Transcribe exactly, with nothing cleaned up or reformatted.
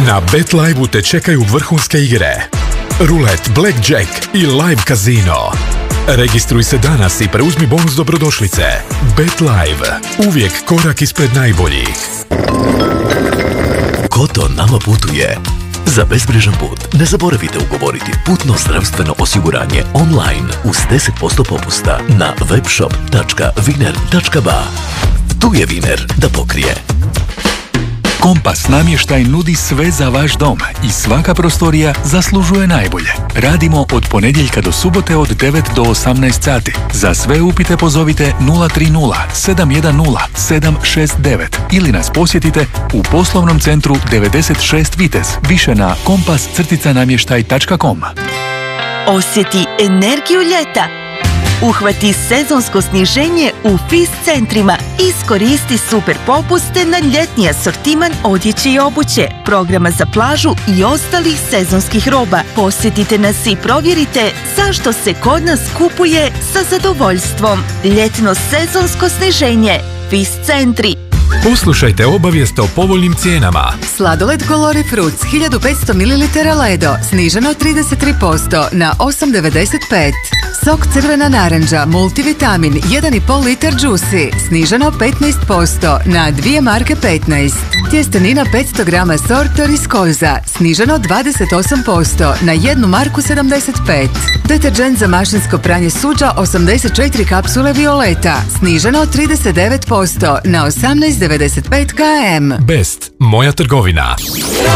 Na BetLive-u te čekaju vrhunske igre, rulet, blackjack i live kazino. Registruj se danas i preuzmi bonus dobrodošlice. BetLive. Uvijek korak ispred najboljih. Koto nama putuje. Za bezbrižan put ne zaboravite ugovoriti putno zdravstveno osiguranje online uz deset posto popusta na webshop tačka viner tačka ba. Tu je Viner da pokrije. Kompas namještaj nudi sve za vaš dom i svaka prostorija zaslužuje najbolje. Radimo od ponedjeljka do subote od devet do osamnaest sati. Za sve upite pozovite nula tri nula sedam jedan nula sedam šest devet ili nas posjetite u poslovnom centru devedeset šest Vitez, više na kompas namještaj tačka com. Osjeti energiju ljeta. Uhvati sezonsko sniženje u Fist centrima. Iskoristi super popuste na ljetni asortiman odjeće i obuće, programa za plažu i ostalih sezonskih roba. Posjetite nas i provjerite zašto se kod nas kupuje sa zadovoljstvom. Ljetno sezonsko sniženje. Fist centri. Poslušajte obavijest o povoljnim cijenama. Sladoled Colori Fruits hiljadu petsto mililitara Ledo sniženo trideset tri posto na osam devedeset pet. Sok crvena naranđa multivitamin jedan i pol litar Juicy sniženo petnaest posto na dvije marke petnaest. Tjestenina petsto grama Sortor iz Koza sniženo dvadeset osam posto na jednu marku sedamdeset pet. Deterđent za mašinsko pranje suđa osamdeset četiri kapsule Violeta sniženo trideset devet posto na osamnaest devedeset pet kilometara. Best, moja trgovina.